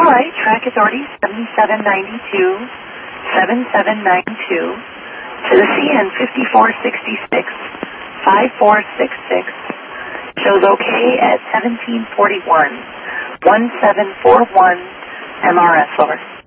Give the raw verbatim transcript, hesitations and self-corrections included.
right, track authority seventy-seven ninety-two, seventy-seven ninety-two, to the C N fifty-four sixty-six, fifty-four sixty-six, shows okay at seventeen forty-one, seventeen forty-one, M R S, over.